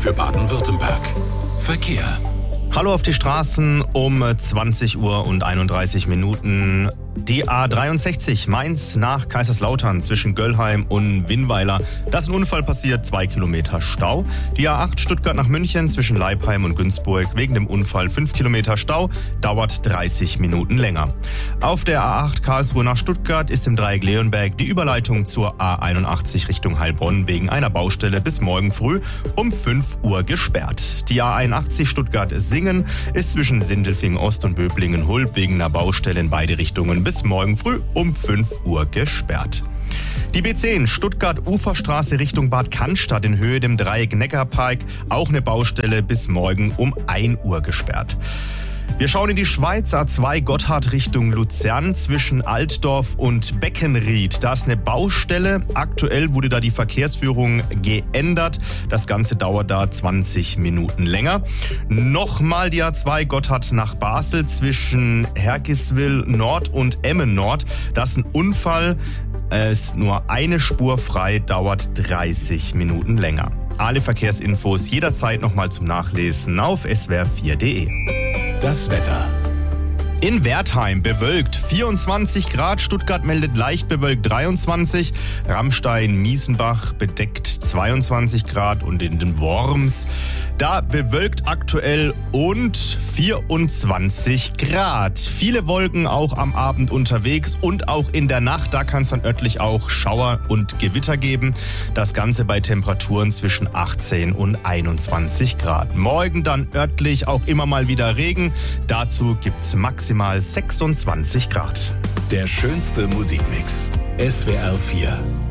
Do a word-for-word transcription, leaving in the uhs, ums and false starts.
für Baden-Württemberg. Verkehr. Hallo auf die Straßen um zwanzig Uhr und einunddreißig Minuten. Die A dreiundsechzig Mainz nach Kaiserslautern zwischen Göllheim und Winnweiler. Da ist ein Unfall passiert, zwei Kilometer Stau. Die A acht Stuttgart nach München zwischen Leipheim und Günzburg wegen dem Unfall fünf Kilometer Stau, dauert dreißig Minuten länger. Auf der A acht Karlsruhe nach Stuttgart ist im Dreieck Leonberg die Überleitung zur A einundachtzig Richtung Heilbronn wegen einer Baustelle bis morgen früh um fünf Uhr gesperrt. Die A einundachtzig Stuttgart-Singen ist zwischen Sindelfingen Ost und Böblingen-Hulb wegen einer Baustelle in beide Richtungen bis morgen früh um fünf Uhr gesperrt. Die B zehn Stuttgart-Uferstraße Richtung Bad Cannstatt in Höhe dem Dreieck Neckarpark, auch eine Baustelle bis morgen um ein Uhr gesperrt. Wir schauen in die Schweiz, A zwei Gotthard Richtung Luzern zwischen Altdorf und Beckenried. Da ist eine Baustelle. Aktuell wurde da die Verkehrsführung geändert. Das Ganze dauert da zwanzig Minuten länger. Nochmal die A zwei Gotthard nach Basel zwischen Herkiswil Nord und Emmen Nord. Das ist ein Unfall. Es ist nur eine Spur frei, dauert dreißig Minuten länger. Alle Verkehrsinfos jederzeit nochmal zum Nachlesen auf s w r vier punkt d e. Das Wetter. In Wertheim bewölkt vierundzwanzig Grad, Stuttgart meldet leicht bewölkt dreiundzwanzig, Ramstein-Miesenbach bedeckt zweiundzwanzig Grad und in den Worms, da bewölkt aktuell und vierundzwanzig Grad. Viele Wolken auch am Abend unterwegs und auch in der Nacht, da kann es dann örtlich auch Schauer und Gewitter geben. Das Ganze bei Temperaturen zwischen achtzehn und einundzwanzig Grad. Morgen dann örtlich auch immer mal wieder Regen, dazu gibt's maximal Maximal sechsundzwanzig Grad. Der schönste Musikmix. S W R vier.